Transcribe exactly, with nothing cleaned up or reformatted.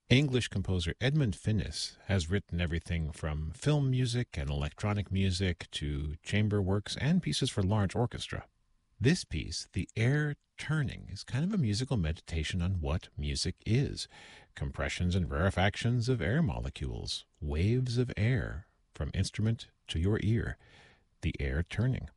English composer Edmund Finnis has written everything from film music and electronic music to chamber works and pieces for large orchestra. This piece, The Air Turning, is kind of a musical meditation on what music is: compressions and rarefactions of air molecules, waves of air from instrument to your ear. The Air Turning.